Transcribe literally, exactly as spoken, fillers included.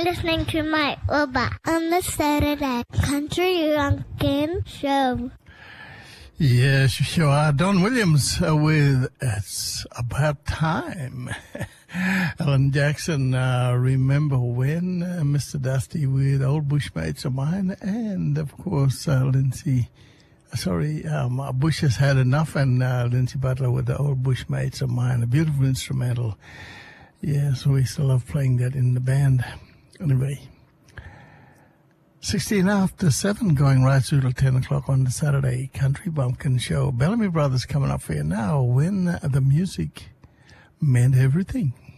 listening to my Uber on the Saturday Country Runkin' Show. Yes, you sure are. Don Williams uh, with It's About Time. Alan Jackson, uh, Remember When, uh, Mister Dusty with Old Bushmates of Mine, and, of course, uh, Lindsay, sorry, um, Bush Has Had Enough, and uh, Lindsay Butler with the Old Bushmates of Mine, a beautiful instrumental. Yes, we still love playing that in the band. Anyway, sixteen after seven, going right through till ten o'clock on the Saturday Country Bumpkin Show. Bellamy Brothers coming up for you now, When the Music Meant Everything.